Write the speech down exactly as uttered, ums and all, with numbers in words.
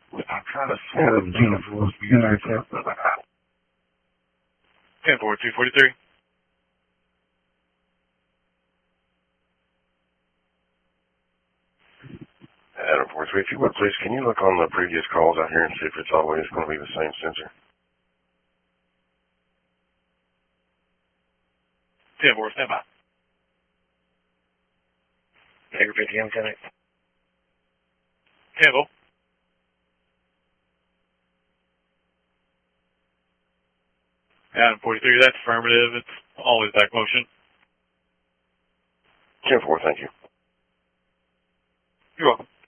I'm trying to set up Jennifer. You know, ten four, two forty-three. Adam four three, if you would please, can you look on the previous calls out here and see if it's always going to be the same sensor? ten four, stand by. Tiger fifty M ten. Campbell. Adam forty-three, that's affirmative. It's always back motion. ten four, thank you. You're welcome.